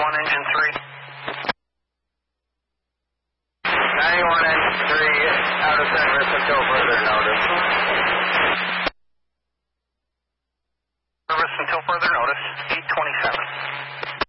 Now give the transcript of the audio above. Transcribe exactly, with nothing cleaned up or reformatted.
ninety-one, engine three. ninety-one, engine three, out of service until further notice. Service until further notice, eight twenty-seven.